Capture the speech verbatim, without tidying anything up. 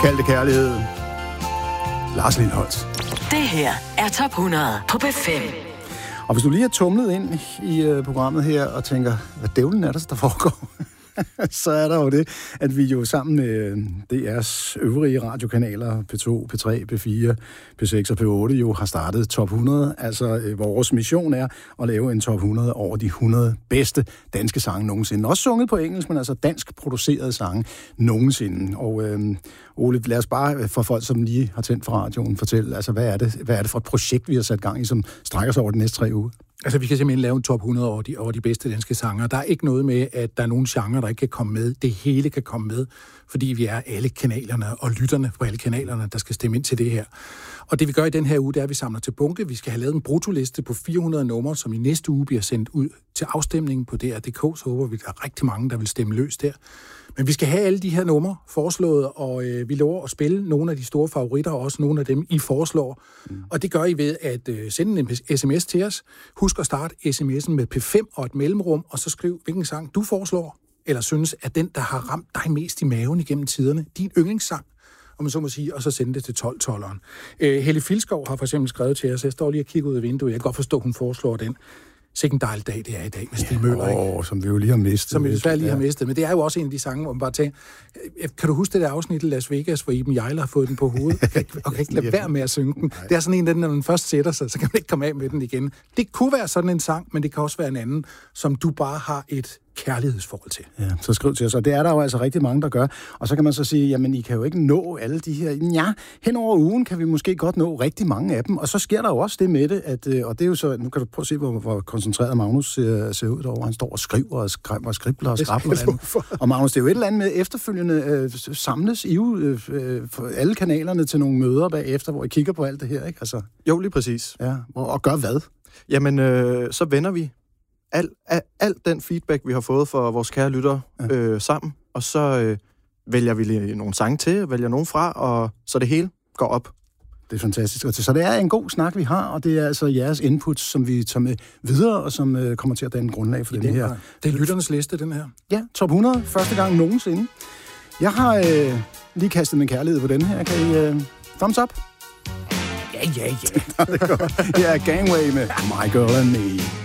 Kald det kærlighed. Lars Lilholt. Det her er Top hundrede på P fem. Og hvis du lige har tumlet ind i uh, programmet her og tænker, hvad dævlen er der, der foregår? Så er der jo det, at vi jo sammen med D R's øvrige radiokanaler, P to, P tre, P fire, P seks og P otte, jo har startet Top hundrede. Altså, øh, vores mission er at lave en Top hundrede over de hundrede bedste danske sange nogensinde. Også sunget på engelsk, men altså dansk producerede sange nogensinde. Og øh, Ole, lad os bare for folk, som lige har tændt for radioen, fortælle, altså, hvad er det, hvad er det for et projekt, vi har sat gang i, som strækker sig over de næste tre uger? Altså, vi kan simpelthen lave en top hundrede over de, over de bedste danske sanger. Der er ikke noget med, at der er nogle genrer, der ikke kan komme med. Det hele kan komme med, fordi vi er alle kanalerne og lytterne på alle kanalerne, der skal stemme ind til det her. Og det vi gør i den her uge, det er, at vi samler til bunke. Vi skal have lavet en brutoliste på fire hundrede numre, som i næste uge bliver sendt ud til afstemning på D R punktum d k. Så håber vi, at der er rigtig mange, der vil stemme løs der. Men vi skal have alle de her numre foreslået, og øh, vi lover at spille nogle af de store favoritter, og også nogle af dem, I foreslår. Mm. Og det gør I ved at øh, sende en sms til os. Husk at starte sms'en med P fem og et mellemrum, og så skriv, hvilken sang du foreslår, eller synes, at den, der har ramt dig mest i maven igennem tiderne, din yndlingssang, om man så må sige, og så sende det til tolv-tolleren. Øh, Helle Filskov har for eksempel skrevet til os, jeg står lige og kigger ud af vinduet, jeg kan godt forstå, hun foreslår den. Sikke en dejlig dag, det er i dag med Stig Møller, ikke? Åh, som vi jo lige har mistet. Som vi desværre lige ja. har mistet. Men det er jo også en af de sange, hvor man bare tænker, kan du huske det der afsnit i Las Vegas, hvor Iben Hjejler har fået den på hovedet, og kan, og kan ikke lade være med at synge den? Det er sådan en af den, når den først sætter sig, så kan man ikke komme af med den igen. Det kunne være sådan en sang, men det kan også være en anden, som du bare har et kærlighedsforhold til. Ja, så skriv til os, og det er der jo altså rigtig mange, der gør. Og så kan man så sige, jamen I kan jo ikke nå alle de her. Ja, hen over ugen kan vi måske godt nå rigtig mange af dem, og så sker der jo også det med det, at, og det er jo så, nu kan du prøve at se, hvor, hvor koncentreret Magnus ser, ser ud derovre. Han står og skriver og skriver og skribler og skrabler. Og Magnus, det er jo et eller andet med efterfølgende øh, samles I jo øh, for alle kanalerne til nogle møder bagefter, hvor I kigger på alt det her, ikke? Altså, jo, lige præcis. Ja, og, og gør hvad? Jamen, øh, så vender vi Al, al, al den feedback, vi har fået fra vores kære lyttere ja. øh, sammen, og så øh, vælger vi nogle sange til, vælger nogle fra, og så det hele går op. Det er fantastisk. Så det er en god snak, vi har, og det er altså jeres inputs, som vi tager med videre, og som øh, kommer til at danne grundlag for I den her. Her. Det er lytternes liste, den her. Ja, top hundrede. Første gang nogensinde. Jeg har øh, lige kastet min kærlighed på den her. Kan I øh, thumbs up? Ja, ja, ja. Det er godt. Ja, Gangway med My Girl and Me.